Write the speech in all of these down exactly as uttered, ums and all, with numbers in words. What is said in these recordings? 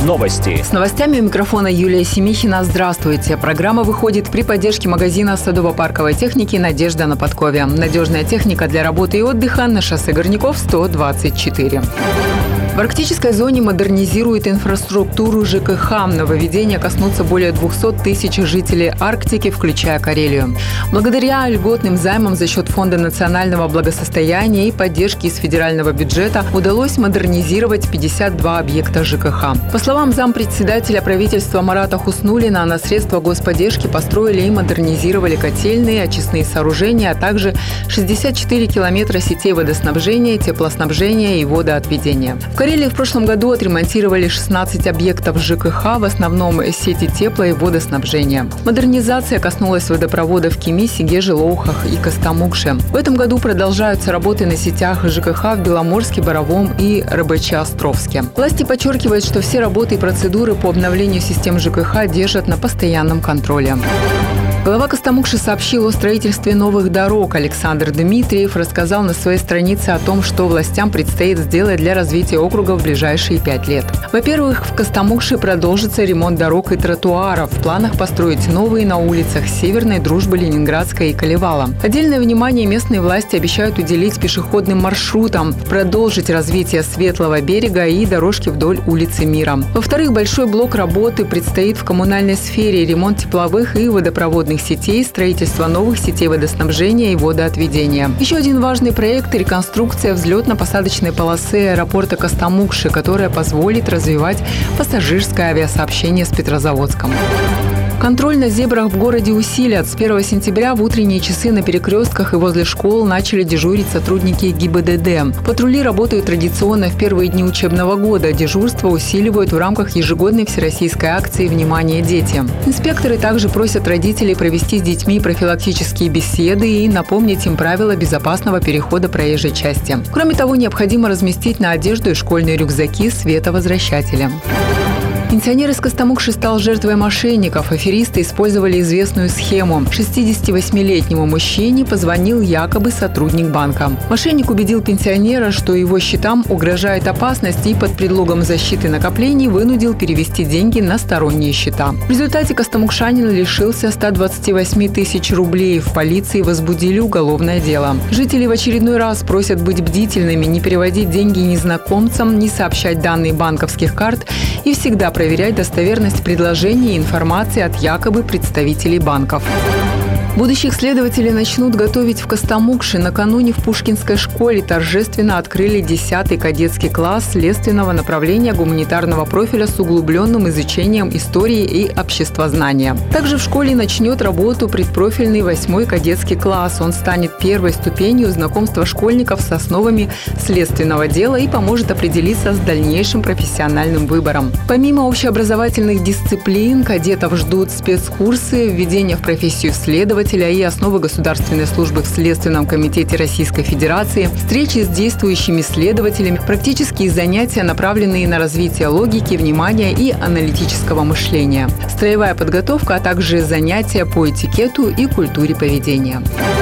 Новости. С новостями у микрофона Юлия Семихина. Здравствуйте. Программа выходит при поддержке магазина садово-парковой техники «Надежда на подкове». Надежная техника для работы и отдыха на шоссе Горняков сто двадцать четыре. В арктической зоне модернизируют инфраструктуру ЖКХ. Нововведения коснутся более двухсот тысяч жителей Арктики, включая Карелию. Благодаря льготным займам за счет Фонда национального благосостояния и поддержки из федерального бюджета удалось модернизировать пятьдесят два объекта ЖКХ. По словам зампредседателя правительства Марата Хуснуллина, на средства господдержки построили и модернизировали котельные, очистные сооружения, а также шестьдесят четыре километра сетей водоснабжения, теплоснабжения и водоотведения. В Карелии в прошлом году отремонтировали шестнадцать объектов ЖКХ, в основном сети тепла и водоснабжения. Модернизация коснулась водопроводов в Кеми, Сегеже, Лоухах и Костомукше. В этом году продолжаются работы на сетях ЖКХ в Беломорске, Боровом и Рыбаче-Островске. Власти подчеркивают, что все работы и процедуры по обновлению систем ЖКХ держат на постоянном контроле. Глава Костомукши сообщил о строительстве новых дорог. Александр Дмитриев рассказал на своей странице о том, что властям предстоит сделать для развития округа в ближайшие пять лет. Во-первых, в Костомукше продолжится ремонт дорог и тротуаров. В планах построить новые на улицах Северной, Дружбы, Ленинградской и Колевала. Отдельное внимание местные власти обещают уделить пешеходным маршрутам, продолжить развитие Светлого берега и дорожки вдоль улицы Мира. Во-вторых, большой блок работы предстоит в коммунальной сфере: ремонт тепловых и водопроводных сетей, строительство новых сетей водоснабжения и водоотведения. Еще один важный проект – реконструкция взлетно-посадочной полосы аэропорта Костомукши, которая позволит развивать пассажирское авиасообщение с Петрозаводском. Контроль на зебрах в городе усилят. С первого сентября в утренние часы на перекрестках и возле школ начали дежурить сотрудники ГИБДД. Патрули работают традиционно в первые дни учебного года. Дежурство усиливают в рамках ежегодной всероссийской акции «Внимание, дети». Инспекторы также просят родителей провести с детьми профилактические беседы и напомнить им правила безопасного перехода проезжей части. Кроме того, необходимо разместить на одежду и школьные рюкзаки световозвращатели. Пенсионер из Костомукши стал жертвой мошенников. Аферисты использовали известную схему. шестидесятивосьмилетнему мужчине позвонил якобы сотрудник банка. Мошенник убедил пенсионера, что его счетам угрожает опасность, и под предлогом защиты накоплений вынудил перевести деньги на сторонние счета. В результате костомукшанин лишился ста двадцати восьми тысяч рублей. В полиции возбудили уголовное дело. Жители в очередной раз просят быть бдительными, не переводить деньги незнакомцам, не сообщать данные банковских карт и всегда проверять достоверность предложений и информации от якобы представителей банков. Будущих следователей начнут готовить в Костомукше. Накануне в Пушкинской школе торжественно открыли десятый кадетский класс следственного направления гуманитарного профиля с углубленным изучением истории и обществознания. Также в школе начнет работу предпрофильный восьмой кадетский класс. Он станет первой ступенью знакомства школьников с основами следственного дела и поможет определиться с дальнейшим профессиональным выбором. Помимо общеобразовательных дисциплин, кадетов ждут спецкурсы, введение в профессию следователя и основы государственной службы в Следственном комитете Российской Федерации, встречи с действующими следователями, практические занятия, направленные на развитие логики, внимания и аналитического мышления, строевая подготовка, а также занятия по этикету и культуре поведения.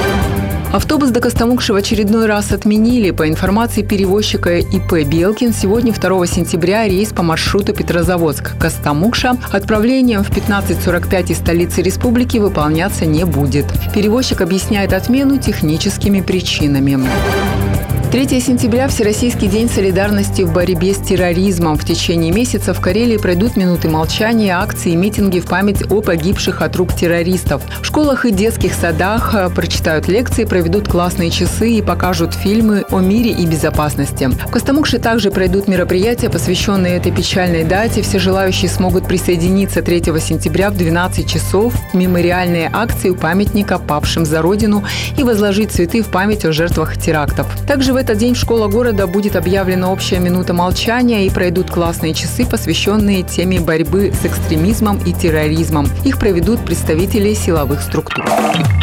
Автобус до Костомукши в очередной раз отменили. По информации перевозчика ИП «Белкин», сегодня, второго сентября, рейс по маршруту Петрозаводск-Костомукша отправлением в пятнадцать сорок пять из столицы республики выполняться не будет. Перевозчик объясняет отмену техническими причинами. третьего сентября – Всероссийский день солидарности в борьбе с терроризмом. В течение месяца в Карелии пройдут минуты молчания, акции и митинги в память о погибших от рук террористов. В школах и детских садах прочитают лекции, проведут классные часы и покажут фильмы о мире и безопасности. В Костомукше также пройдут мероприятия, посвященные этой печальной дате. Все желающие смогут присоединиться третьего сентября в двенадцать часов к мемориальной акции у памятника павшим за Родину и возложить цветы в память о жертвах терактов. Также в этот день в школах города будет объявлена общая минута молчания и пройдут классные часы, посвященные теме борьбы с экстремизмом и терроризмом. Их проведут представители силовых структур.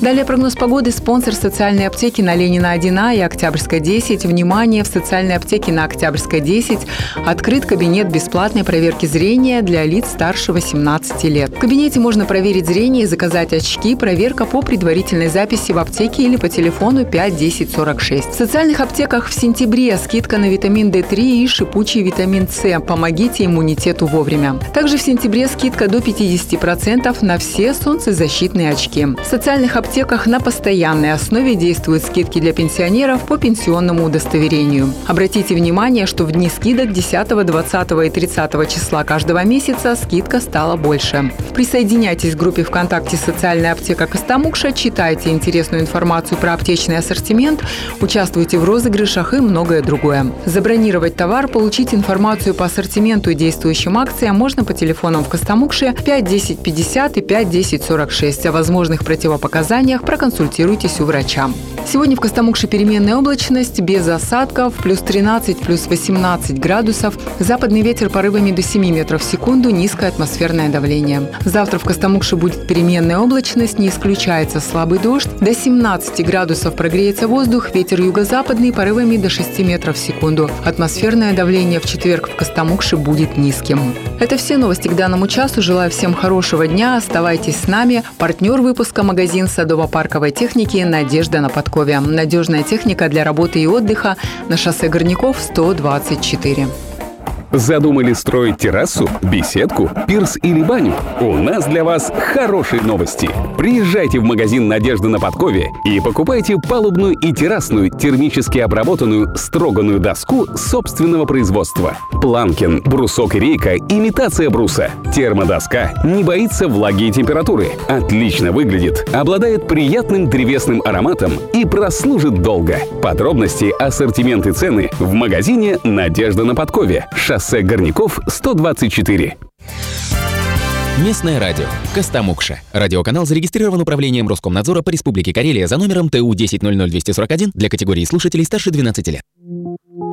Далее прогноз погоды. Спонсор социальной аптеки на Ленина один А и Октябрьская десять. Внимание! В социальной аптеке на Октябрьской десять открыт кабинет бесплатной проверки зрения для лиц старше восемнадцати лет. В кабинете можно проверить зрение и заказать очки. Проверка по предварительной записи в аптеке или по телефону пять десять сорок шесть. В социальных аптеках в сентябре скидка на витамин Д три и шипучий витамин С. Помогите иммунитету вовремя. Также в сентябре скидка до пятидесяти процентов на все солнцезащитные очки. В социальных аптеках на постоянной основе действуют скидки для пенсионеров по пенсионному удостоверению. Обратите внимание, что в дни скидок десятого, двадцатого и тридцатого числа каждого месяца скидка стала больше. Присоединяйтесь к группе ВКонтакте «Социальная аптека Костомукша», читайте интересную информацию про аптечный ассортимент, участвуйте в розыгрышах и многое другое. Забронировать товар, получить информацию по ассортименту и действующим акциям можно по телефонам в Костомукше пять десять пятьдесят и пять десять сорок шесть. О возможных противопоказаниях проконсультируйтесь у врача. Сегодня в Костомукше переменная облачность, без осадков, плюс тринадцать, плюс восемнадцать градусов. Западный ветер порывами до семи метров в секунду, низкое атмосферное давление. Завтра в Костомукше будет переменная облачность, не исключается слабый дождь. До семнадцати градусов прогреется воздух, ветер юго-западный порывами до шести метров в секунду. Атмосферное давление в четверг в Костомукше будет низким. Это все новости к данному часу. Желаю всем хорошего дня. Оставайтесь с нами. Партнер выпуска — магазин садово-парковой техники «Надежда на подкове». Надежная техника для работы и отдыха на шоссе Горняков сто двадцать четыре. Задумали строить террасу, беседку, пирс или баню? У нас для вас хорошие новости. Приезжайте в магазин «Надежда на подкове» и покупайте палубную и террасную термически обработанную строганную доску собственного производства. Планкин, брусок и рейка – имитация бруса. Термодоска не боится влаги и температуры, отлично выглядит, обладает приятным древесным ароматом и прослужит долго. Подробности, ассортимент и цены в магазине «Надежда на подкове». Шоссе Горняков сто двадцать четыре. Местное радио. Костомукша. Радиоканал зарегистрирован Управлением Роскомнадзора по Республике Карелия за номером Т У десять ноль ноль двести сорок один для категории слушателей старше двенадцати лет.